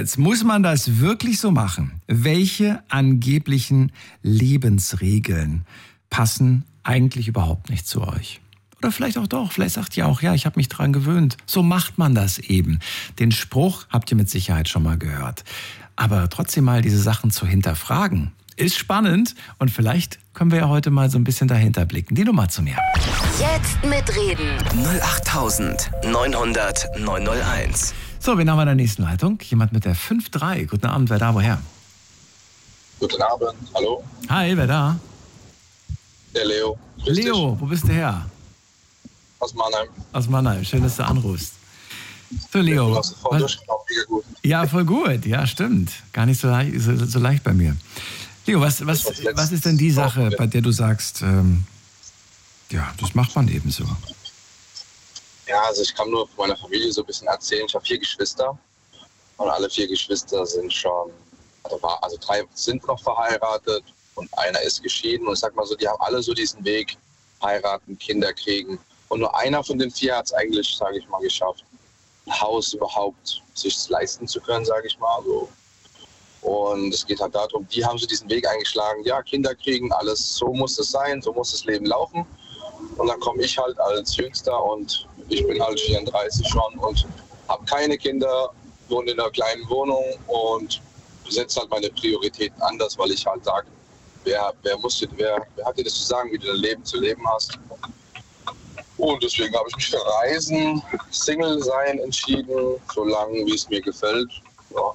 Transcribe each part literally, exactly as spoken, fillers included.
Netz. Muss man das wirklich so machen? Welche angeblichen Lebensregeln passen eigentlich überhaupt nicht zu euch? Oder vielleicht auch doch. Vielleicht sagt ihr auch, ja, ich habe mich dran gewöhnt. So macht man das eben. Den Spruch habt ihr mit Sicherheit schon mal gehört. Aber trotzdem mal diese Sachen zu hinterfragen, ist spannend. Und vielleicht können wir ja heute mal so ein bisschen dahinter blicken. Die Nummer zu mir. Jetzt mitreden. null acht neun hundert neun null eins. So, wen haben wir in der nächsten Leitung? Jemand mit der fünf drei. Guten Abend, wer da, woher? Guten Abend, hallo. Hi, wer da? Der Leo. Grüß Leo, dich. wo bist du her? Aus Mannheim. Aus Mannheim, schön, dass du anrufst. So, Leo. Du hast voll durchgekommen, mega gut. Ja, voll gut, ja, stimmt. Gar nicht so leicht, so, so leicht bei mir. Leo, was, was, was ist denn die Sache, bei der du sagst, ähm, ja, das macht man eben so? Ja, also ich kann nur von meiner Familie so ein bisschen erzählen. Ich habe vier Geschwister und alle vier Geschwister sind schon, also, war, also drei sind noch verheiratet und einer ist geschieden. Und ich sag mal so, die haben alle so diesen Weg, heiraten, Kinder kriegen. Und nur einer von den vier hat es eigentlich, sage ich mal, geschafft, ein Haus überhaupt sich leisten zu können, sage ich mal. So. Und es geht halt darum, die haben so diesen Weg eingeschlagen, ja, Kinder kriegen, alles, so muss es sein, so muss das Leben laufen. Und dann komme ich halt als Jüngster und ich bin halt vierunddreißig schon und habe keine Kinder, wohne in einer kleinen Wohnung und setze halt meine Prioritäten anders, weil ich halt sage, wer, wer, muss, wer, wer hat dir das zu sagen, wie du dein Leben zu leben hast. Und deswegen habe ich mich für Reisen, Single sein entschieden, so lange wie es mir gefällt. Ja.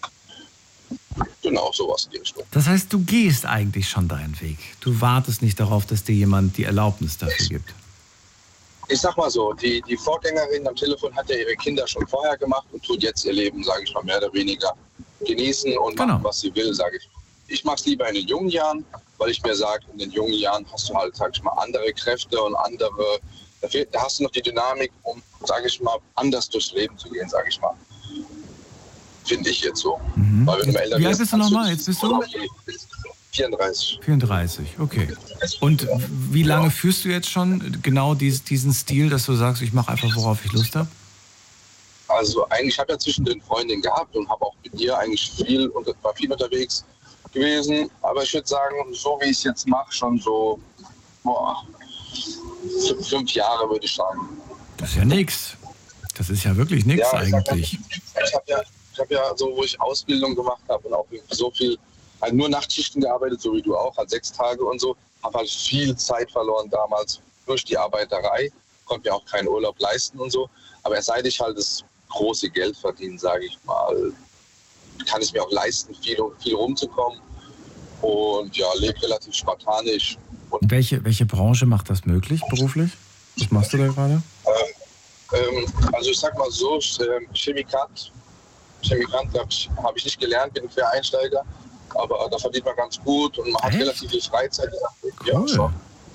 Genau, sowas in die Richtung. Das heißt, du gehst eigentlich schon deinen Weg. Du wartest nicht darauf, dass dir jemand die Erlaubnis dafür gibt. Ich sag mal so, die, die Vorgängerin am Telefon hat ja ihre Kinder schon vorher gemacht und tut jetzt ihr Leben, sage ich mal, mehr oder weniger genießen und Genau. machen, was sie will, sage ich. Ich mache es lieber in den jungen Jahren, weil ich mir sage, in den jungen Jahren hast du halt, sag ich mal, andere Kräfte und andere, da, fehlt, da hast du noch die Dynamik, um, sage ich mal, anders durchs Leben zu gehen, sage ich mal. Finde ich jetzt so. Mhm. Weil wenn du älter Wie alt bist, bist du kannst nochmal? Jetzt bist du? vierunddreißig. vierunddreißig, okay. Und wie lange führst du jetzt schon genau dies, diesen Stil, dass du sagst, ich mache einfach, worauf ich Lust habe? Also eigentlich habe ich ja zwischendrin Freundin gehabt und habe auch mit ihr eigentlich viel, und war viel unterwegs gewesen. Aber ich würde sagen, so wie ich es jetzt mache, schon so boah, fünf, fünf Jahre würde ich sagen. Das ist ja nix. Das ist ja wirklich nix Ja, ich sag eigentlich. ja, ich habe ja, ich hab ja so, wo ich Ausbildung gemacht habe und auch so viel, halt nur Nachtschichten gearbeitet, so wie du auch, halt sechs Tage und so, habe halt viel Zeit verloren damals durch die Arbeiterei, konnte mir auch keinen Urlaub leisten und so. Aber seit ich halt das große Geld verdiene, sage ich mal, kann ich mir auch leisten, viel, viel rumzukommen und ja, lebe relativ spartanisch. Und, Welche, welche Branche macht das möglich beruflich? Was machst du da gerade? ähm, also ich sag mal so, ähm, Chemikant, Chemikant habe ich, hab ich nicht gelernt, bin ein Quereinsteiger, aber da verdient man ganz gut und man hat Echt? relativ viel Freizeit. Cool. Ja, schon.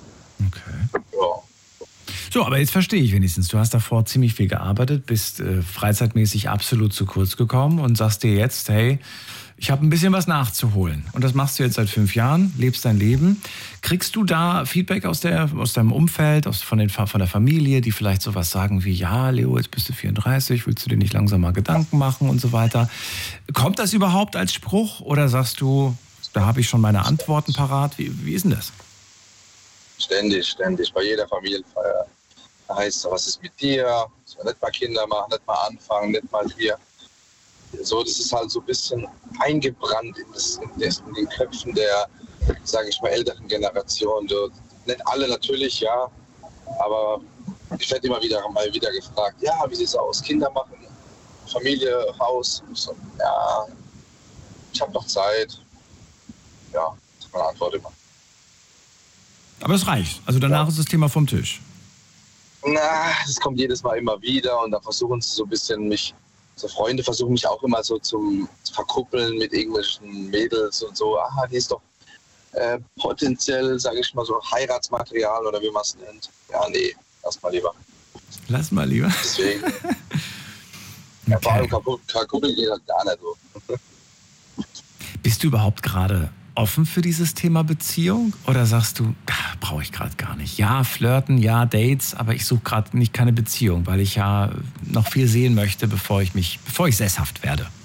Okay. Ja. So, aber jetzt verstehe ich wenigstens. Du hast davor ziemlich viel gearbeitet, bist äh, freizeitmäßig absolut zu kurz gekommen und sagst dir jetzt, hey, ich habe ein bisschen was nachzuholen. Und das machst du jetzt seit fünf Jahren, lebst dein Leben. Kriegst du da Feedback aus, der, aus deinem Umfeld, aus, von, den, von der Familie, die vielleicht sowas sagen wie, ja, Leo, jetzt bist du vierunddreißig, willst du dir nicht langsam mal Gedanken machen und so weiter? Kommt das überhaupt als Spruch oder sagst du, da habe ich schon meine Antworten parat? Wie, wie ist denn das? Ständig, ständig. Bei jeder Familienfeier heißt es, was ist mit dir? Soll nicht mal Kinder machen, nicht mal anfangen, nicht mal hier. So, das ist halt so ein bisschen eingebrannt in, das, in, das, in den Köpfen der, sage ich mal, älteren Generation. So, nicht alle natürlich, ja, aber ich werde immer wieder mal wieder gefragt, ja, wie sieht es aus? Kinder machen, Familie, Haus? Ich so, ja, ich habe noch Zeit. Ja, das ist meine Antwort immer. Aber es reicht. Also danach Ja. ist das Thema vom Tisch. Na, das kommt jedes Mal immer wieder und da versuchen sie so ein bisschen mich, so Freunde versuchen mich auch immer so zum Verkuppeln mit irgendwelchen Mädels und so. Ah, die ist doch äh, potenziell, sage ich mal, so Heiratsmaterial oder wie man es nennt. Ja, nee, lass mal lieber. Lass mal lieber. Deswegen. Ja, vor allem Okay. Verkuppeln geht halt gar nicht so. Bist du überhaupt gerade offen für dieses Thema Beziehung? Oder sagst du, ah, brauche ich gerade gar nicht? Ja, flirten, ja, Dates, aber ich suche gerade nicht keine Beziehung, weil ich ja noch viel sehen möchte, bevor ich mich, bevor ich sesshaft werde.